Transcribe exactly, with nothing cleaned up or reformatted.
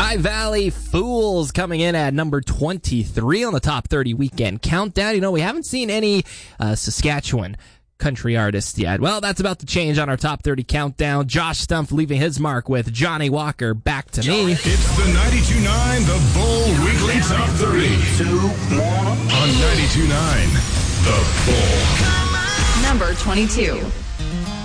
High Valley Fools coming in at number twenty-three on the top thirty weekend countdown. You know, we haven't seen any uh, Saskatchewan country artists yet. Well, that's about to change on our top thirty countdown. Josh Stumpf leaving his mark with Johnny Walker, Back to Me. It's the ninety-two point nine The Bull Weekly Top thirty. On ninety-two point nine The Bull. Number twenty-two.